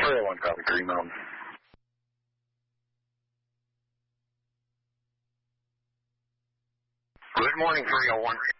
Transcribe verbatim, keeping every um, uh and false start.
three oh one, copy, Green Mountain. Good morning, three oh one.